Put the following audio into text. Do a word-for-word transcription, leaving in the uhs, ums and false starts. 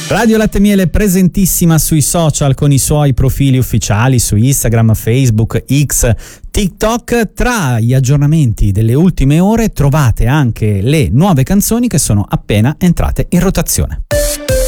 Radio Latte Miele presentissima sui social con i suoi profili ufficiali su Instagram, Facebook, X, TikTok. Tra gli aggiornamenti delle ultime ore trovate anche le nuove canzoni che sono appena entrate in rotazione.